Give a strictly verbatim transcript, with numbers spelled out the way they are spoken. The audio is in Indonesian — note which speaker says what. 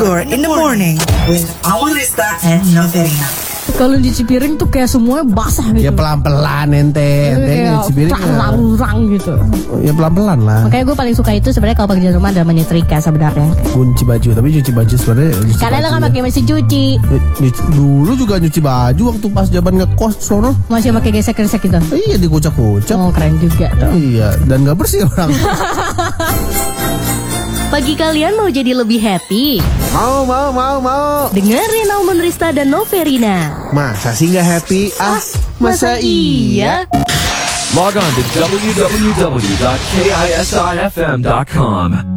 Speaker 1: Bogor in the morning with Aulista and Noverina.
Speaker 2: Kalau nyuci piring tuh kayak semuanya basah gitu.
Speaker 3: Ya pelan-pelan ente, ente nyuci piring.
Speaker 2: Rang-rang gitu.
Speaker 3: Ya pelan-pelan lah.
Speaker 2: Makanya gue paling suka itu sebenarnya kalau kerja rumah adalah menyetrika sebenarnya.
Speaker 3: Kunci baju, tapi cuci baju sebenarnya.
Speaker 2: Karena lo kan pakai mesin cuci.
Speaker 3: Nyuci, dulu juga nyuci baju waktu pas zaman ngekos sono.
Speaker 2: Masih pakai gesek-gesek gitu.
Speaker 3: Iya dikucak-kucak.
Speaker 2: Oh keren juga tuh.
Speaker 3: Iya dan nggak bersih orang.
Speaker 2: Pagi kalian mau jadi lebih happy?
Speaker 3: Mau, mau, mau, mau.
Speaker 2: Dengerin Almond Rista dan Noverina.
Speaker 3: Masa sih nggak happy? Ah, masa, masa iya?
Speaker 4: Log on to w w w dot k i s i f m dot com.